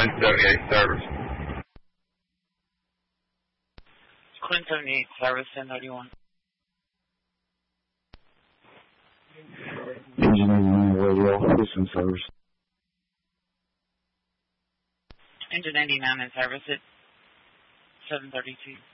Quinn 78 service. Quinn 78 service, 1031. Engine 89 radio, Houston service. Engine 89 in service at 732.